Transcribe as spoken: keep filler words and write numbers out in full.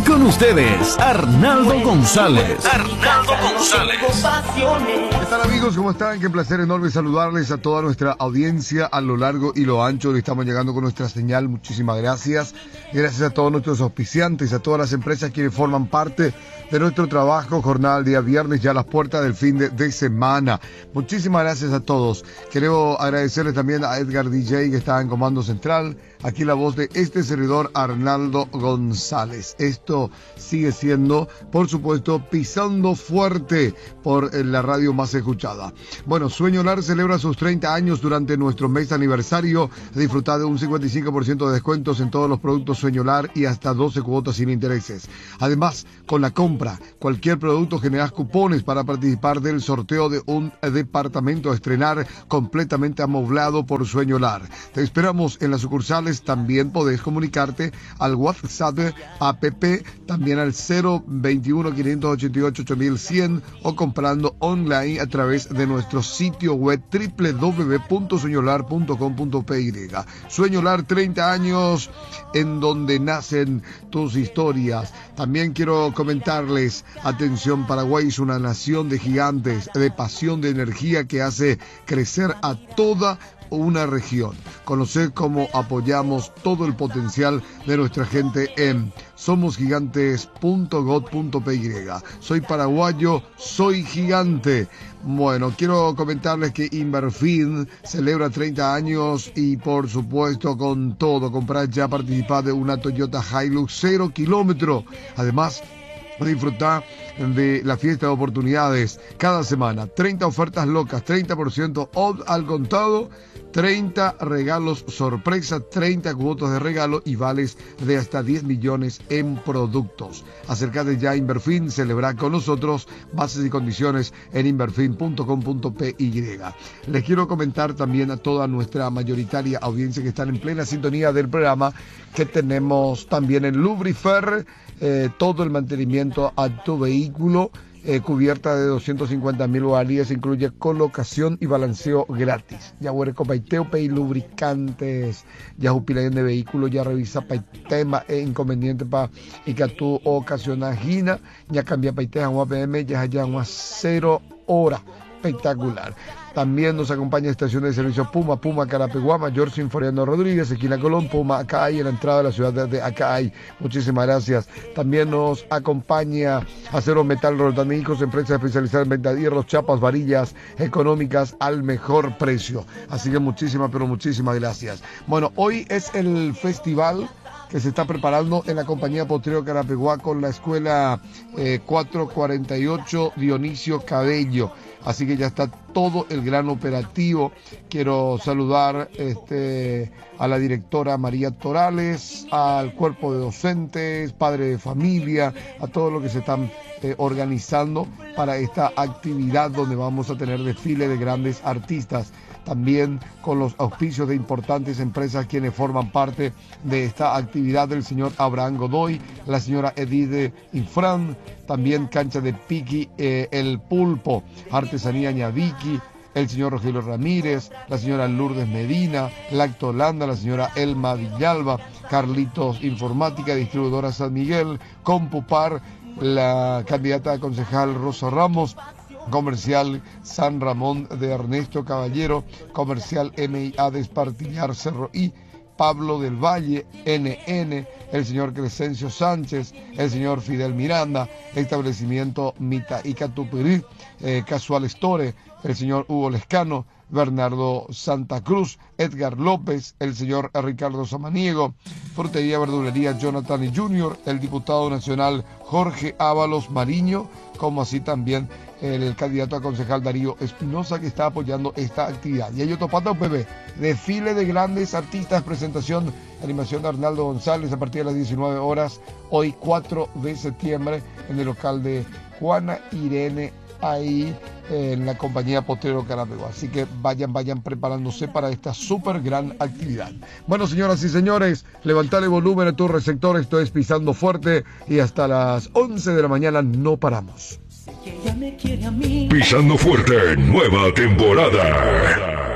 Con ustedes, Arnaldo González. Arnaldo González. ¿Qué tal, amigos? ¿Cómo están? Qué placer enorme saludarles a toda nuestra audiencia a lo largo y lo ancho. Le estamos llegando con nuestra señal. Muchísimas gracias. Gracias a todos nuestros auspiciantes, a todas las empresas quienes forman parte de nuestro trabajo, jornada día viernes, ya a las puertas del fin de, de semana. Muchísimas gracias a todos. Quiero agradecerles también a Edgar D J, que está en Comando Central. Aquí la voz de este servidor, Arnaldo González. Esto sigue siendo, por supuesto, pisando fuerte por la radio más escuchada. Bueno, Sueñolar celebra sus treinta años durante nuestro mes aniversario. Disfruta de un cincuenta y cinco por ciento de descuentos en todos los productos Sueñolar y hasta doce cuotas sin intereses. Además, con la compra, cualquier producto generas cupones para participar del sorteo de un departamento a estrenar completamente amoblado por Sueñolar. Te esperamos en las sucursales. También podés comunicarte al WhatsApp app, también al cero veintiuno, quinientos ochenta y ocho, ocho mil cien o comprando online a través de nuestro sitio web doble u doble u doble u punto sueñolar punto com punto pe y. Sueñolar, treinta años en donde nacen tus historias. También quiero comentarles, atención, Paraguay es una nación de gigantes, de pasión, de energía que hace crecer a toda una región. Conocer cómo apoyamos todo el potencial de nuestra gente en somos gigantes punto gob punto pe y. Soy paraguayo, soy gigante. Bueno, quiero comentarles que Inverfin celebra treinta años y por supuesto con todo, comprar ya, participar de una Toyota Hilux cero kilómetro. Además, disfrutar de la fiesta de oportunidades cada semana. treinta ofertas locas, treinta por ciento off al contado, treinta regalos sorpresa, treinta cuotas de regalo y vales de hasta diez millones en productos. Acércate ya a Inverfin, celebra con nosotros. Bases y condiciones en inverfin punto com punto pe y. Les quiero comentar también a toda nuestra mayoritaria audiencia que están en plena sintonía del programa que tenemos también en Lubrifer, eh, todo el mantenimiento a tu vehículo, eh, cubierta de doscientos cincuenta mil guaraníes, incluye colocación y balanceo gratis. Ya huele copaiteo pay lubricantes, ya jupilayen de vehículo, ya revisa paitema e inconveniente pa y que tu ocasiona gina, ya cambia paiteja un A P M, ya ya una cero hora. Espectacular. También nos acompaña estación de servicio Puma, Puma Carapeguá, Mayor Sinforiano Rodríguez, esquina Colón, Puma Acay, en la entrada de la ciudad de Acay. Muchísimas gracias. También nos acompaña Acero Metal Roldán México, empresa especializada en venta de hierros, chapas, varillas económicas al mejor precio. Así que muchísimas, pero muchísimas gracias. Bueno, hoy es el festival que se está preparando en la compañía Potrero Carapeguá con la escuela eh, cuatrocientos cuarenta y ocho Dionisio Cabello. Así que ya está todo el gran operativo. Quiero saludar este, a la directora María Torales, al cuerpo de docentes, padres de familia, a todos los que se están eh, organizando para esta actividad donde vamos a tener desfile de grandes artistas. También con los auspicios de importantes empresas quienes forman parte de esta actividad, del señor Abraham Godoy, la señora Edith Infran, también cancha de piqui, eh, el pulpo, artesanía Ñaviqui, el señor Rogelio Ramírez, la señora Lourdes Medina, Lacto Holanda, la señora Elma Villalba, Carlitos Informática, distribuidora San Miguel, Compupar, la candidata a concejal Rosa Ramos, Comercial San Ramón de Ernesto Caballero, Comercial M I A de Espartillar Cerro y Pablo del Valle, N N, el señor Crescencio Sánchez, el señor Fidel Miranda, establecimiento Mita y Catupirí, eh, Casual Store, el señor Hugo Lescano, Bernardo Santa Cruz, Edgar López, el señor Ricardo Samaniego, Frutería Verdulería Jonathan y Junior, el diputado nacional Jorge Ábalos Mariño, como así también el candidato a concejal Darío Espinosa, que está apoyando esta actividad. Y ello topando P B, desfile de grandes artistas, presentación, animación de Arnaldo González a partir de las diecinueve horas, hoy cuatro de septiembre, en el local de Juana Irene, ahí en la compañía Potrero Carapeguá. Así que vayan, vayan preparándose para esta súper gran actividad. Bueno, señoras y señores, levantale volumen a tu receptor, esto es Pisando Fuerte y hasta las once de la mañana no paramos. Pisando Fuerte, nueva temporada.